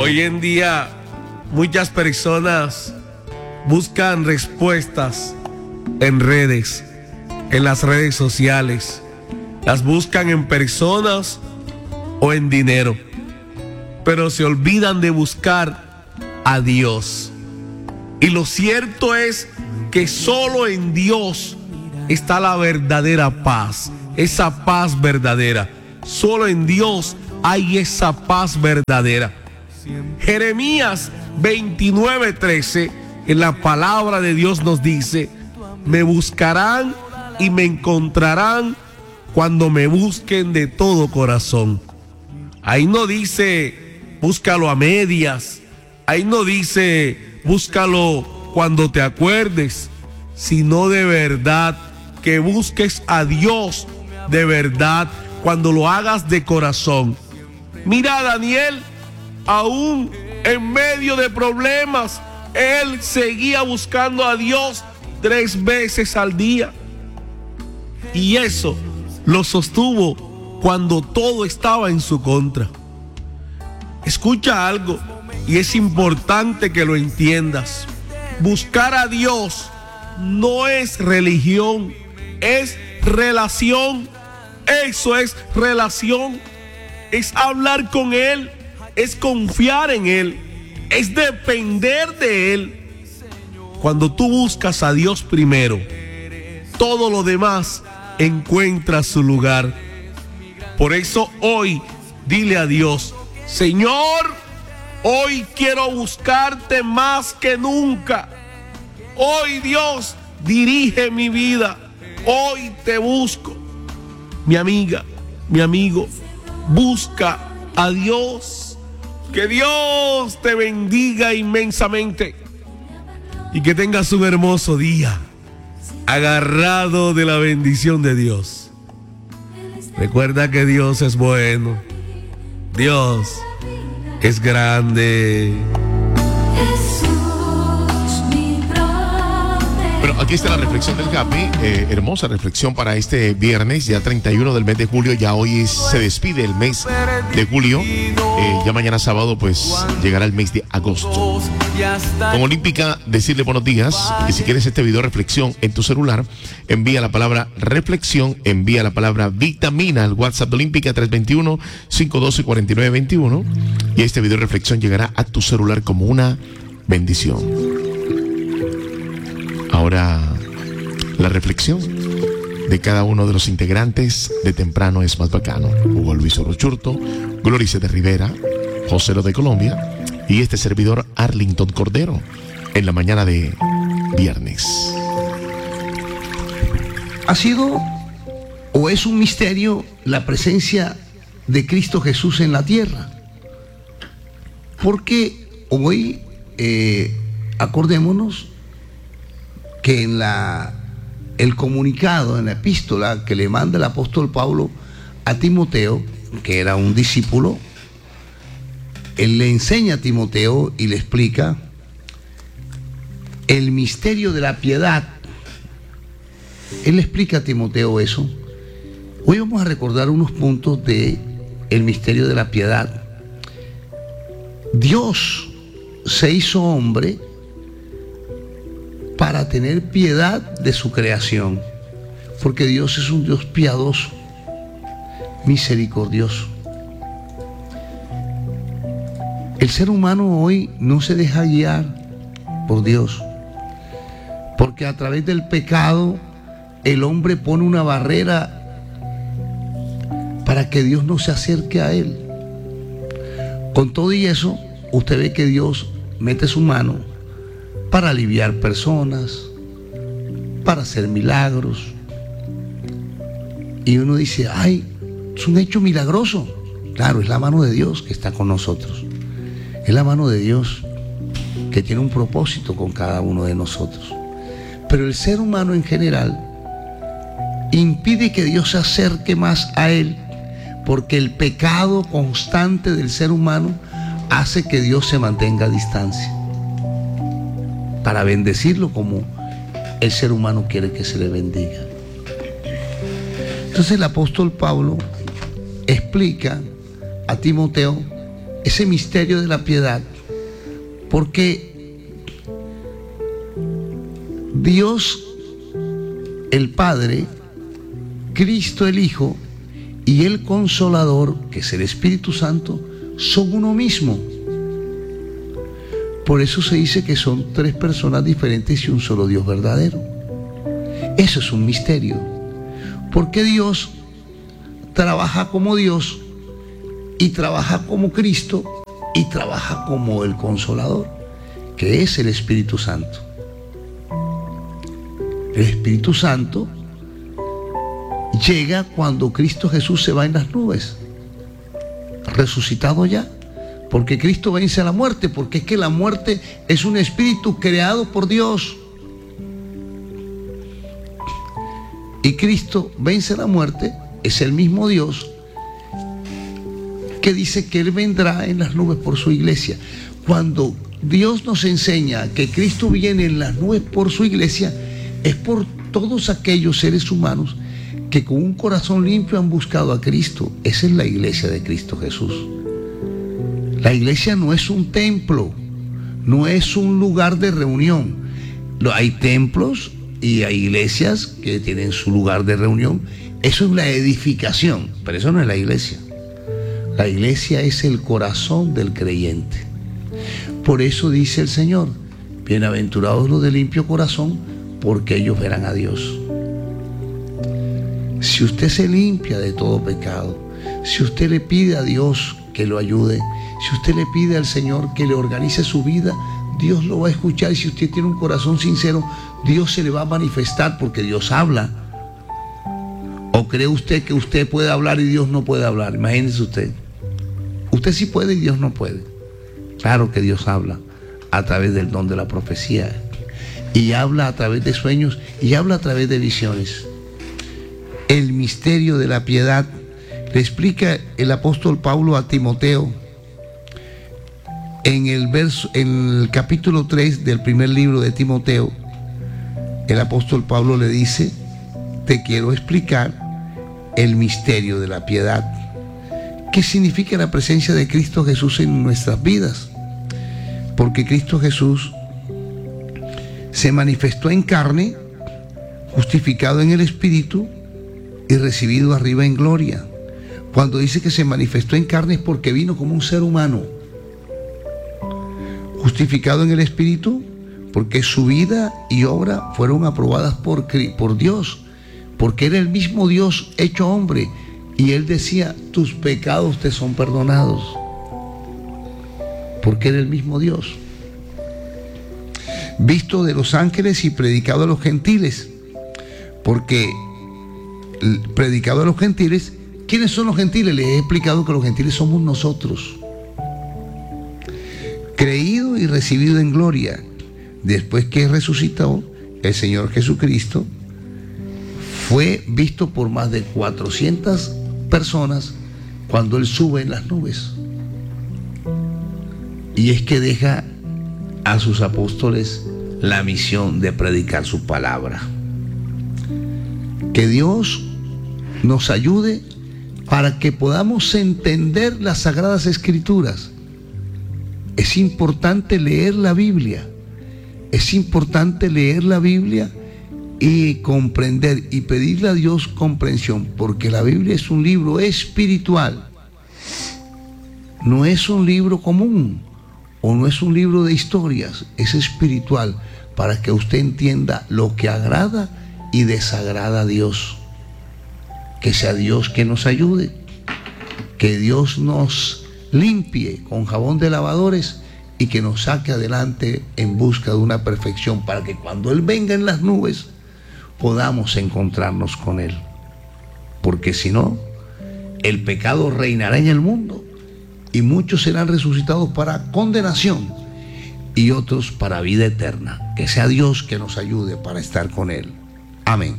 Hoy en día muchas personas buscan respuestas en redes, en las redes sociales. Las buscan en personas o en dinero, pero se olvidan de buscar a Dios. Y lo cierto es que solo en Dios está la verdadera paz, esa paz verdadera. Solo en Dios hay esa paz verdadera. Jeremías 29:13, en la palabra de Dios nos dice: me buscarán y me encontrarán cuando me busquen de todo corazón. Ahí no dice búscalo a medias, ahí no dice búscalo cuando te acuerdes, sino de verdad, que busques a Dios de verdad, cuando lo hagas de corazón. Mira a Daniel, aún en medio de problemas, él seguía buscando a Dios 3 veces al día. Y eso lo sostuvo cuando todo estaba en su contra. Escucha algo, y es importante que lo entiendas. Buscar a Dios no es religión, es relación. Eso es relación. Es hablar con Él, es confiar en Él, es depender de Él. Cuando tú buscas a Dios primero, todo lo demás encuentra su lugar. Por eso hoy dile a Dios: Señor, hoy quiero buscarte más que nunca. Hoy, Dios, dirige mi vida. Hoy te busco. Mi amiga, mi amigo, busca a Dios. Que Dios te bendiga inmensamente y que tengas un hermoso día, agarrado de la bendición de Dios. Recuerda que Dios es bueno, Dios es grande. Bueno, aquí está la reflexión del Happy, hermosa reflexión para este viernes, ya 31 del mes de julio. Ya hoy se despide el mes de julio, ya mañana sábado pues llegará el mes de agosto. Con Olímpica, decirle buenos días, y si quieres este video reflexión en tu celular, envía la palabra reflexión, envía la palabra vitamina al WhatsApp de Olímpica 321-512-4921, y este video reflexión llegará a tu celular como una bendición. Ahora, la reflexión de cada uno de los integrantes de Temprano es Más Bacano. Hugo Luis Orochurto, Glorice de Rivera, José Lo de Colombia y este servidor Arlington Cordero en la mañana de viernes. Ha sido o es un misterio la presencia de Cristo Jesús en la tierra. Porque hoy, acordémonos que en el comunicado, en la epístola que le manda el apóstol Pablo a Timoteo, que era un discípulo, él le enseña a Timoteo y le explica el misterio de la piedad. Él le explica a Timoteo eso. Hoy vamos a recordar unos puntos de el misterio de la piedad. Dios se hizo hombre para tener piedad de su creación, porque Dios es un Dios piadoso, misericordioso. El ser humano hoy no se deja guiar por Dios, porque a través del pecado el hombre pone una barrera para que Dios no se acerque a él. Con todo y eso, usted ve que Dios mete su mano para aliviar personas, para hacer milagros. Y uno dice, ay, es un hecho milagroso. Claro, es la mano de Dios que está con nosotros. Es la mano de Dios que tiene un propósito con cada uno de nosotros. Pero el ser humano en general impide que Dios se acerque más a él, porque el pecado constante del ser humano hace que Dios se mantenga a distancia para bendecirlo como el ser humano quiere que se le bendiga. Entonces el apóstol Pablo explica a Timoteo ese misterio de la piedad, porque Dios el Padre, Cristo el Hijo y el Consolador, que es el Espíritu Santo, son uno mismo. Por eso se dice que son tres personas diferentes y un solo Dios verdadero. Eso es un misterio, porque Dios trabaja como Dios y trabaja como Cristo y trabaja como el Consolador, que es el Espíritu Santo. El Espíritu Santo llega cuando Cristo Jesús se va en las nubes, resucitado ya, porque Cristo vence a la muerte, porque es que la muerte es un espíritu creado por Dios. Y Cristo vence la muerte, es el mismo Dios que dice que Él vendrá en las nubes por su iglesia. Cuando Dios nos enseña que Cristo viene en las nubes por su iglesia, es por todos aquellos seres humanos que con un corazón limpio han buscado a Cristo. Esa es la iglesia de Cristo Jesús. La iglesia no es un templo, no es un lugar de reunión. Hay templos y hay iglesias que tienen su lugar de reunión. Eso es la edificación, pero eso no es la iglesia. La iglesia es el corazón del creyente. Por eso dice el Señor: bienaventurados los de limpio corazón, porque ellos verán a Dios. Si usted se limpia de todo pecado, si usted le pide a Dios que lo ayude, si usted le pide al Señor que le organice su vida, Dios lo va a escuchar. Y si usted tiene un corazón sincero, Dios se le va a manifestar, porque Dios habla. ¿O cree usted que usted puede hablar y Dios no puede hablar? Imagínese usted. Usted sí puede y Dios no puede. Claro que Dios habla a través del don de la profecía, y habla a través de sueños, y habla a través de visiones. El misterio de la piedad le explica el apóstol Pablo a Timoteo en el capítulo 3 del primer libro de Timoteo. El apóstol Pablo le dice: te quiero explicar el misterio de la piedad. ¿Qué significa la presencia de Cristo Jesús en nuestras vidas? Porque Cristo Jesús se manifestó en carne, justificado en el Espíritu y recibido arriba en gloria. Cuando dice que se manifestó en carne es porque vino como un ser humano, justificado en el Espíritu, porque su vida y obra fueron aprobadas por Dios, porque era el mismo Dios hecho hombre, y Él decía: tus pecados te son perdonados, porque era el mismo Dios. Visto de los ángeles y predicado a los gentiles, porque predicado a los gentiles. ¿Quiénes son los gentiles? Les he explicado que los gentiles somos nosotros. Creído y recibido en gloria, después que resucitó el Señor Jesucristo, fue visto por más de 400 personas cuando Él sube en las nubes. Y es que deja a sus apóstoles la misión de predicar su palabra. Que Dios nos ayude para que podamos entender las Sagradas Escrituras. Es importante leer la Biblia. Es importante leer la Biblia y comprender y pedirle a Dios comprensión, porque la Biblia es un libro espiritual. No es un libro común o no es un libro de historias, es espiritual, para que usted entienda lo que agrada y desagrada a Dios. Que sea Dios que nos ayude, que Dios nos limpie con jabón de lavadores y que nos saque adelante en busca de una perfección, para que cuando Él venga en las nubes podamos encontrarnos con Él. Porque si no, el pecado reinará en el mundo y muchos serán resucitados para condenación y otros para vida eterna. Que sea Dios que nos ayude para estar con Él. Amén.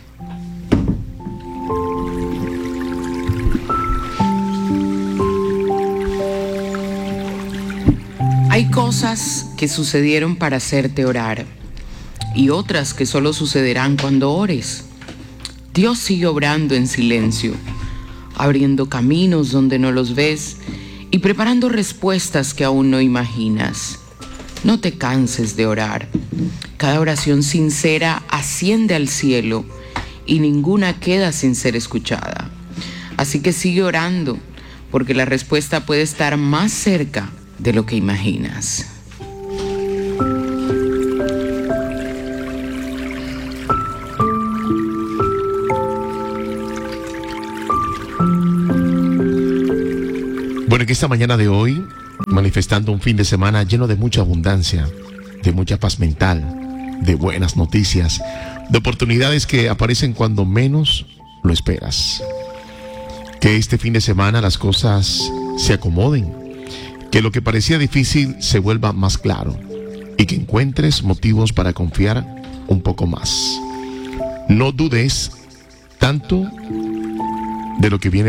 Hay cosas que sucedieron para hacerte orar y otras que solo sucederán cuando ores. Dios sigue obrando en silencio, abriendo caminos donde no los ves y preparando respuestas que aún no imaginas. No te canses de orar. Cada oración sincera asciende al cielo y ninguna queda sin ser escuchada. Así que sigue orando, porque la respuesta puede estar más cerca de lo que imaginas. Bueno, que esta mañana de hoy, manifestando un fin de semana lleno de mucha abundancia, de mucha paz mental, de buenas noticias, de oportunidades que aparecen cuando menos lo esperas. Que este fin de semana las cosas se acomoden, que lo que parecía difícil se vuelva más claro y que encuentres motivos para confiar un poco más. No dudes tanto de lo que viene